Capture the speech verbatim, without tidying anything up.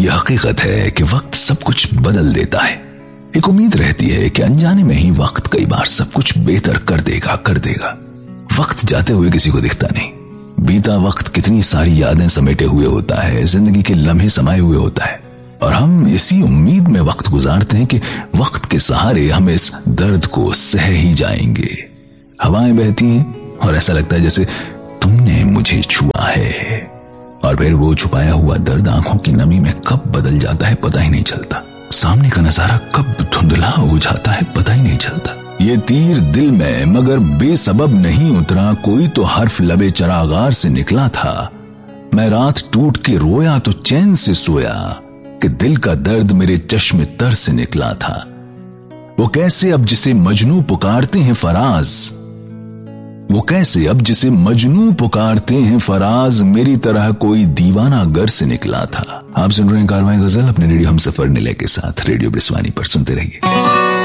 हकीकत है कि वक्त सब कुछ बदल देता है। एक उम्मीद रहती है कि अनजाने में ही वक्त कई बार सब कुछ बेहतर कर देगा कर देगा वक्त जाते हुए किसी को दिखता नहीं। बीता वक्त कितनी सारी यादें समेटे हुए होता है, जिंदगी के लम्हे समाये हुए होता है, और हम इसी उम्मीद में वक्त गुजारते हैं कि वक्त के सहारे हम इस दर्द को सह ही जाएंगे। हवाएं बहती हैं और ऐसा लगता है जैसे तुमने मुझे छुआ है, और फिर वो छुपाया हुआ दर्द आंखों की नमी में कब बदल जाता है पता ही नहीं चलता। सामने का नजारा कब धुंधला हो जाता है पता ही नहीं चलता। ये तीर दिल में मगर बेसबब नहीं उतरा, कोई तो हर्फ लबे चरागार से निकला था। मैं रात टूट के रोया तो चैन से सोया कि दिल का दर्द मेरे चश्मे तर से निकला था। वो कैसे अब जिसे मजनू पुकारते हैं फराज, वो कैसे अब जिसे मजनू पुकारते हैं फराज, मेरी तरह कोई दीवाना घर से निकला था। आप सुन रहे हैं कारवां गजल अपने रेडियो हमसफर नीले के साथ। रेडियो ब्रिस्वानी पर सुनते रहिए।